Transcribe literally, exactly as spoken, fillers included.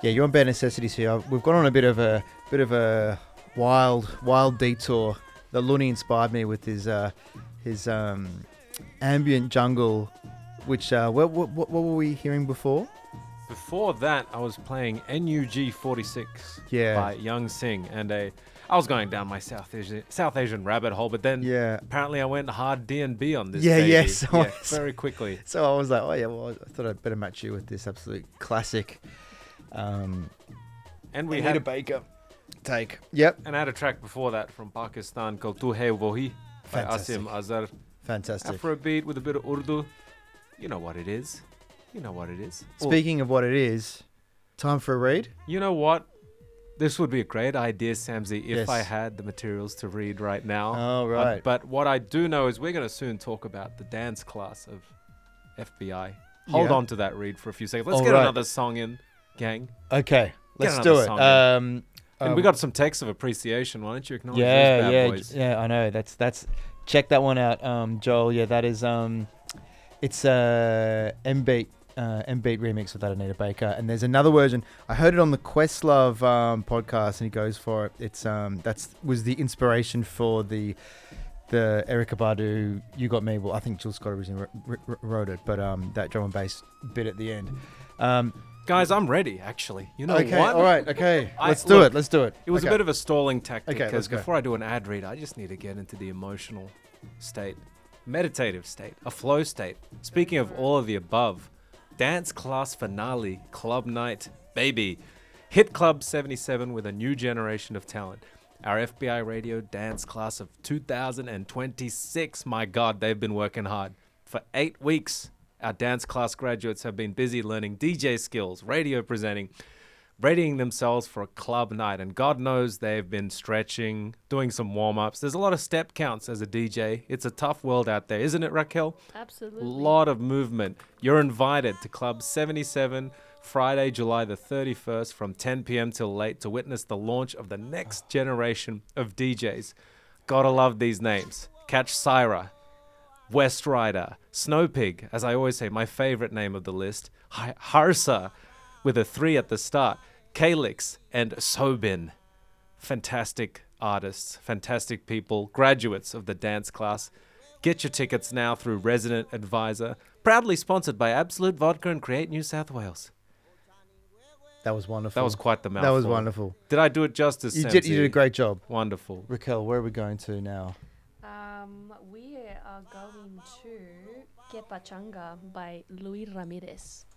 Yeah, you're on Bare Necessities here. We've gone on a bit of a bit of a wild, wild detour. The Looney inspired me with his uh, his um, ambient jungle, which uh, what, what what were we hearing before? Before that, I was playing N U G forty-six Yeah. by Young Sing, and a, I was going down my South Asian, South Asian rabbit hole, but then Yeah. apparently I went hard D and B on this Yeah, baby. yes, I Yeah, was- very quickly. So I was like, oh yeah, well, I thought I'd better match you with this absolute classic. Um, And we Anita had Baker take. Yep. and I had a track before that from Pakistan called Tu Hai Wohi by Fantastic. Asim Azhar. Fantastic. Afrobeat with a bit of Urdu. You know what it is. You know what it is. Speaking of what it is, time for a read. You know what? This would be a great idea, Samzy, if Yes. I had the materials to read right now. Oh, Uh, right. but what I do know is we're going to soon talk about the dance class of F B I. Hold Yeah. on to that read for a few seconds. Let's All get right. another song in, gang. Okay, let's another do it. song in. Um, And um, we got some texts of appreciation. Why don't you acknowledge yeah, these bad yeah, boys? j- yeah. I know. That's that's. Check that one out, um, Joel. Yeah, that is um, it's a M Beat uh, M Beat remix with that Anita Baker, and there's another version. I heard it on the Questlove um, podcast, and he goes for it. It's um, that's was the inspiration for the the Erykah Badu "You Got Me." Well, I think Jill Scott originally wr- wr- wrote it, but um, that drum and bass bit at the end. Um, Guys, I'm ready, actually. You know okay, what? all right, okay, I- let's do look, it. Let's do it. It was Okay. a bit of a stalling tactic Okay, let's because go. before I do an ad read, I just need to get into the emotional state, meditative state, a flow state. Speaking of all of the above, dance class finale, club night, baby. Hit Club seventy-seven with a new generation of talent. Our F B I radio dance class of two thousand twenty-six. My God, they've been working hard. For eight weeks, our dance class graduates have been busy learning D J skills, radio presenting, readying themselves for a club night. And God knows they've been stretching, doing some warm-ups. There's a lot of step counts as a D J. It's a tough world out there, isn't it, Raquel? Absolutely. A lot of movement. You're invited to Club seventy-seven, Friday, July the thirty-first from ten p.m. till late to witness the launch of the next generation of D Js. Gotta love these names. Catch Syra, West Rider, Snowpig, as I always say, my favorite name of the list, Hi- Harsa, with a three at the start, Kalix, and Sobin. Fantastic artists, fantastic people, graduates of the dance class. Get your tickets now through Resident Advisor, proudly sponsored by Absolute Vodka and Create New South Wales. That was wonderful. That was quite the mouthful. That was wonderful. Did I do it justice, You did. You Samsy? did a great job, Wonderful. Raquel. Where are we going to now? Um, we are going to Que Pachanga by Luis Ramirez.